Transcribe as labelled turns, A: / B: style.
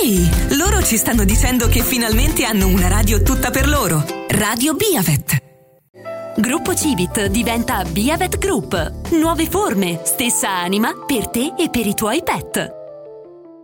A: Sì, loro ci stanno dicendo che finalmente hanno una radio tutta per loro. Radio Biavet.
B: Gruppo Civit diventa Biavet Group. Nuove forme, stessa anima per te e per i tuoi pet.